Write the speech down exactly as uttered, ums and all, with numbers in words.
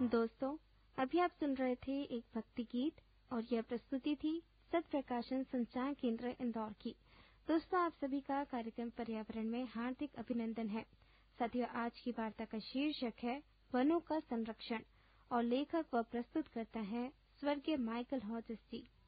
दोस्तों, अभी आप सुन रहे थे एक भक्ति गीत और यह प्रस्तुति थी सत प्रकाशन संचार केंद्र इंदौर की। दोस्तों, आप सभी का कार्यक्रम पर्यावरण में हार्दिक अभिनंदन है। साथियों, आज की वार्ता का शीर्षक है वनों का संरक्षण और लेखक व प्रस्तुत करता है स्वर्गीय माइकल हॉजेस जी।